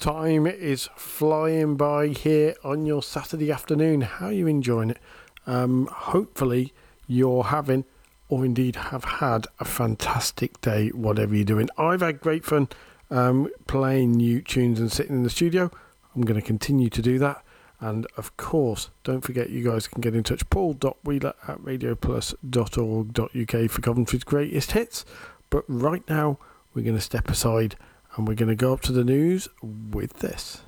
Time is flying by here on your Saturday afternoon. How are you enjoying it? Hopefully you're having, or indeed have had, a fantastic day, whatever you're doing. I've had great fun playing new tunes and sitting in the studio. I'm going to continue to do that. And of course, don't forget you guys can get in touch. paul.wheeler@radioplus.org.uk for Coventry's greatest hits. But right now, we're going to step aside and we're going to go up to the news with this.